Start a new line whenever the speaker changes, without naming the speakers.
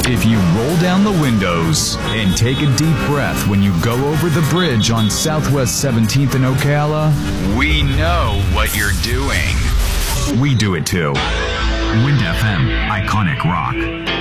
If you roll down the windows and take a deep breath when you go over the bridge on Southwest 17th in Ocala, we know what you're doing. We do it too. Wind FM, iconic rock.